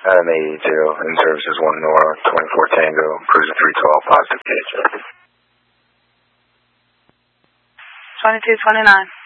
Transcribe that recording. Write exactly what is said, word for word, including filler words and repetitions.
Adam eighty-two, in services one North, twenty-four Tango, cruiser three twelve, positive K H. twenty-two twenty-nine.